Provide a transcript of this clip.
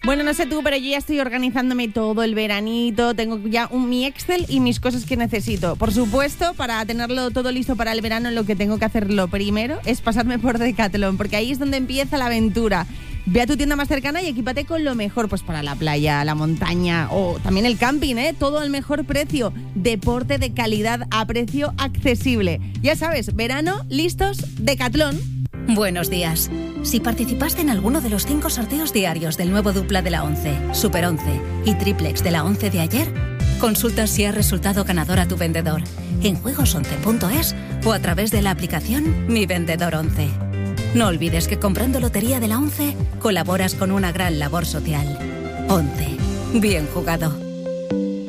Bueno, no sé tú, pero yo ya estoy organizándome todo el veranito. Tengo ya mi Excel y mis cosas que necesito. Por supuesto, para tenerlo todo listo para el verano, lo que tengo que hacer lo primero es pasarme por Decathlon, porque ahí es donde empieza la aventura. Ve a tu tienda más cercana y equípate con lo mejor, pues para la playa, la montaña o también el camping, todo al mejor precio. Deporte de calidad a precio accesible. Ya sabes, verano, listos, Decathlon. Buenos días. Si participaste en alguno de los 5 sorteos diarios del nuevo dupla de la 11, Super 11 y triplex de la 11 de ayer, consulta si has resultado ganador a tu vendedor en juegos11.es o a través de la aplicación Mi Vendedor 11. No olvides que comprando Lotería de la 11 colaboras con una gran labor social. 11. Bien jugado.